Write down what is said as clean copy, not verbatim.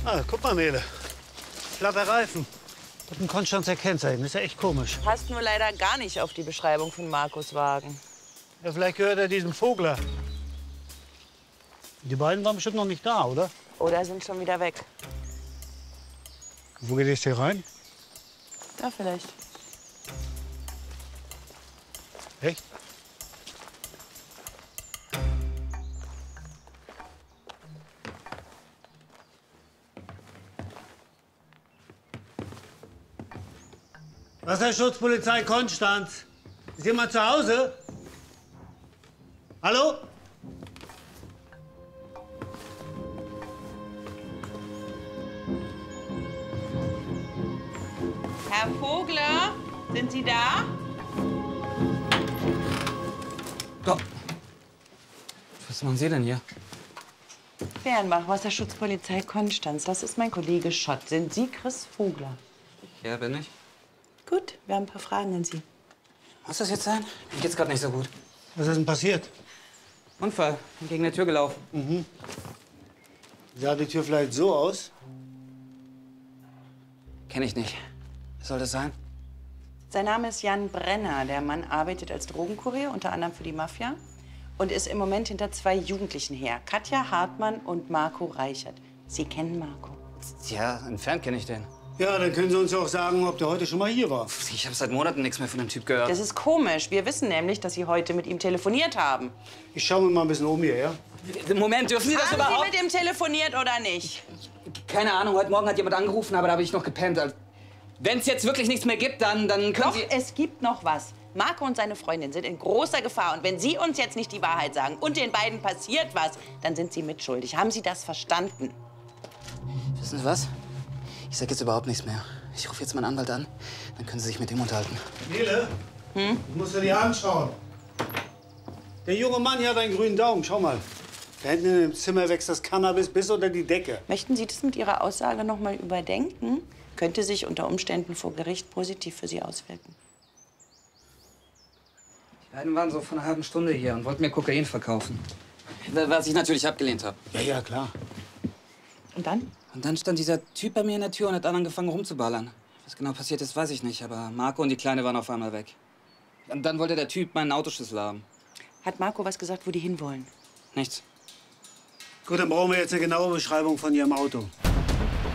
Ah, guck mal, Nele. Flatter Reifen. Und ein Konstanzer Kennzeichen. Ist ja echt komisch. Passt nur leider gar nicht auf die Beschreibung von Markus Wagen. Ja, vielleicht gehört er diesem Vogler. Die beiden waren bestimmt noch nicht da, oder? Oder sind schon wieder weg. Wo geht es hier rein? Ja, vielleicht. Echt? Wasserschutzpolizei Konstanz. Ist jemand zu Hause? Hallo? Herr Vogler, sind Sie da? Oh. Was machen Sie denn hier? Fernbach, Wasserschutzpolizei Konstanz. Das ist mein Kollege Schott. Sind Sie Chris Vogler? Ja, bin ich. Gut, wir haben ein paar Fragen an Sie. Muss das jetzt sein? Mir geht's gerade nicht so gut. Was ist denn passiert? Unfall. Bin gegen die Tür gelaufen. Sah die Tür vielleicht so aus? Kenn ich nicht. Was soll das sein? Sein Name ist Jan Brenner. Der Mann arbeitet als Drogenkurier, unter anderem für die Mafia. Und ist im Moment hinter 2 Jugendlichen her. Katja Hartmann und Marco Reichert. Sie kennen Marco. Ja, entfernt kenne ich den. Ja, dann können Sie uns ja auch sagen, ob der heute schon mal hier war. Ich habe seit Monaten nichts mehr von dem Typ gehört. Das ist komisch. Wir wissen nämlich, dass Sie heute mit ihm telefoniert haben. Ich schaue mir mal ein bisschen um hier, ja? Moment, dürfen Sie das Haben überhaupt? Sie mit ihm telefoniert oder nicht? Keine Ahnung, heute Morgen hat jemand angerufen, aber da habe ich noch gepennt. Wenn es jetzt wirklich nichts mehr gibt, dann können Doch, Sie... es gibt noch was. Marco und seine Freundin sind in großer Gefahr. Und wenn Sie uns jetzt nicht die Wahrheit sagen und den beiden passiert was, dann sind Sie mitschuldig. Haben Sie das verstanden? Wissen Sie was? Ich sag jetzt überhaupt nichts mehr. Ich rufe jetzt meinen Anwalt an, dann können Sie sich mit ihm unterhalten. Nele, du musst dir die anschauen. Der junge Mann hier hat einen grünen Daumen. Schau mal. Da hinten in dem Zimmer wächst das Cannabis bis unter die Decke. Möchten Sie das mit Ihrer Aussage noch mal überdenken? Könnte sich unter Umständen vor Gericht positiv für Sie auswirken. Die beiden waren so vor einer halben Stunde hier und wollten mir Kokain verkaufen. Was ich natürlich abgelehnt habe. Ja, ja, klar. Und dann? Und dann stand dieser Typ bei mir in der Tür und hat dann angefangen rumzuballern. Was genau passiert ist, weiß ich nicht, aber Marco und die Kleine waren auf einmal weg. Und dann wollte der Typ meinen Autoschlüssel haben. Hat Marco was gesagt, wo die hinwollen? Nichts. Gut, dann brauchen wir jetzt eine genaue Beschreibung von Ihrem Auto.